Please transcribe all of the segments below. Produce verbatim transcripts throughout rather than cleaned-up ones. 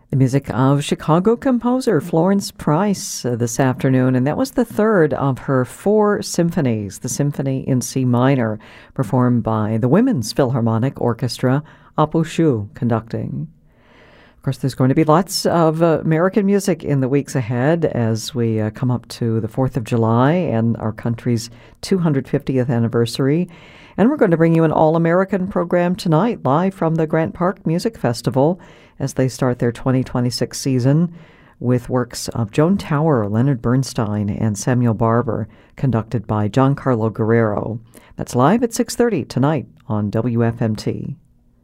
The music of Chicago composer Florence Price uh, this afternoon, and that was the third of her four symphonies, the Symphony in C minor, performed by the Women's Philharmonic Orchestra, Apu Shu conducting. Of course, there's going to be lots of uh, American music in the weeks ahead as we uh, come up to the fourth of July and our country's two hundred fiftieth anniversary. And we're going to bring you an all-American program tonight, live from the Grant Park Music Festival, as they start their twenty twenty-six season with works of Joan Tower, Leonard Bernstein, and Samuel Barber, conducted by Giancarlo Guerrero. That's live at six thirty tonight on W F M T.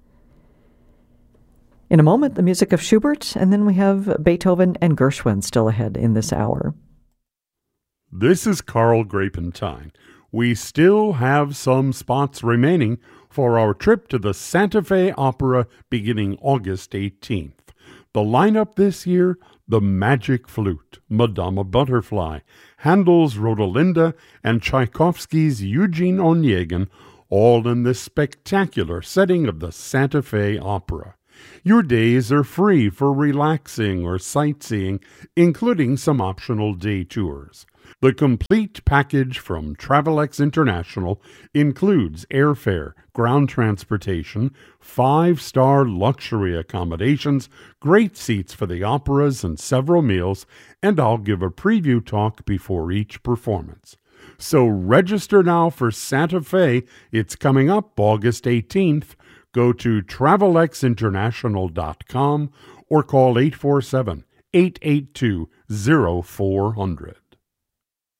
In a moment, the music of Schubert, and then we have Beethoven and Gershwin still ahead in this hour. This is Carl Grapentine. We still have some spots remaining for our trip to the Santa Fe Opera beginning August eighteenth. The lineup this year: The Magic Flute, Madama Butterfly, Handel's Rodolinda, and Tchaikovsky's Eugene Onegin, all in the spectacular setting of the Santa Fe Opera. Your days are free for relaxing or sightseeing, including some optional day tours. The complete package from Travelex International includes airfare, ground transportation, five-star luxury accommodations, great seats for the operas and several meals, and I'll give a preview talk before each performance. So register now for Santa Fe. It's coming up August eighteenth. Go to travelex international dot com or call eight four seven, eight eight two, zero four zero zero.